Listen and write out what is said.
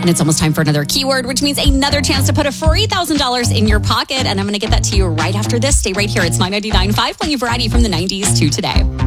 And it's almost time for another keyword, which means another chance to put a free $1,000 in your pocket. And I'm going to get that to you right after this. Stay right here. It's My 99.5, playing a variety from the 90s to today.